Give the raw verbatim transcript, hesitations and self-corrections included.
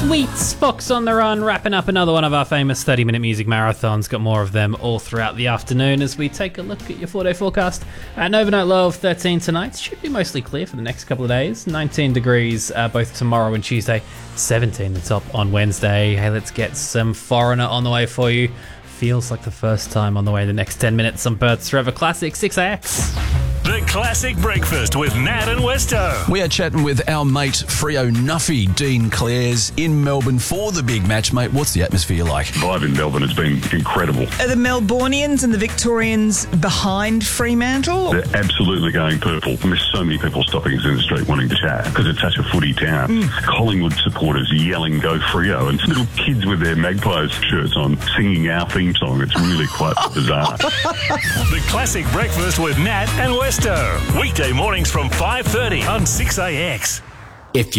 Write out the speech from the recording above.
Sweets, Fox on the Run, wrapping up another one of our famous thirty-minute music marathons. Got more of them all throughout the afternoon as we take a look at your four-day forecast. An overnight low of thirteen tonight. Should be mostly clear for the next couple of days. nineteen degrees uh, both tomorrow and Tuesday. seventeen the top on Wednesday. Hey, let's get some Foreigner on the way for you. Feels like the first time on the way the next ten minutes. Some Perth's Forever Classic, six A X. The Classic Breakfast with Nat and Westo. We are chatting with our mate Freo Nuffy, Dean Clares, in Melbourne for the big match. Mate, what's the atmosphere like? Vibe in Melbourne has been incredible. Are the Melbournians and the Victorians behind Fremantle? They're absolutely going purple. And there's so many people stopping us in the street wanting to chat because it's such a footy town. Mm. Collingwood supporters yelling "Go Freo" and little kids with their Magpies shirts on singing our theme song. It's really quite bizarre. The Classic Breakfast with Nat and Westo. Weekday mornings from five thirty on six A X. If